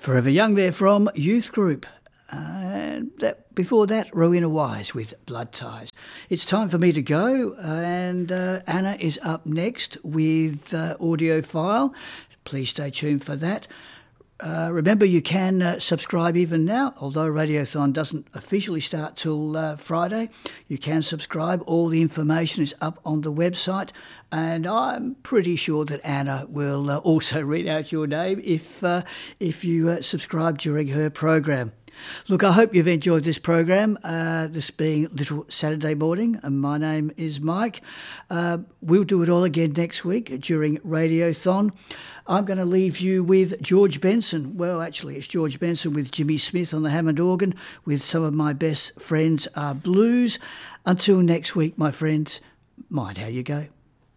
Forever Young there from Youth Group. Before that, Rowena Wise with Blood Ties. It's time for me to go, and Anna is up next with Audiophile. Please stay tuned for that. Remember, you can subscribe even now, although Radiothon doesn't officially start till Friday. You can subscribe. All the information is up on the website, and I'm pretty sure that Anna will also read out your name if you subscribe during her program. Look, I hope you've enjoyed this program, this being Little Saturday Morning, and my name is Mike. We'll do it all again next week during Radiothon. I'm going to leave you with George Benson. Well, actually, it's George Benson with Jimmy Smith on the Hammond organ, with Some of My Best Friends Are Blues. Until next week, my friends, mind how you go.